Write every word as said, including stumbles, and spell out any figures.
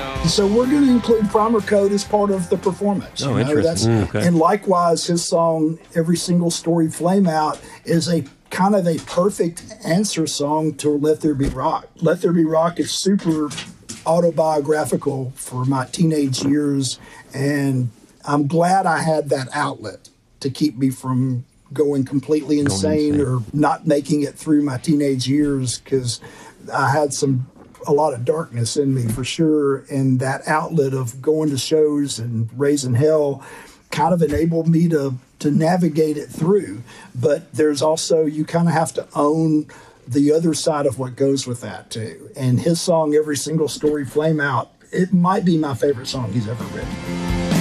So we're going to include Primer Code as part of the performance. Oh, you know, interesting. that's, Mm, okay. And likewise, his song, Every Single Story Flame Out, is a kind of a perfect answer song to Let There Be Rock. Let There Be Rock is super autobiographical for my teenage years, and I'm glad I had that outlet to keep me from going completely insane, insane. or not making it through my teenage years, because I had some a lot of darkness in me for sure, and that outlet of going to shows and raising hell kind of enabled me to to navigate it through. But there's also, you kind of have to own the other side of what goes with that too. And his song, Every Single Story Flame Out, it might be my favorite song he's ever written.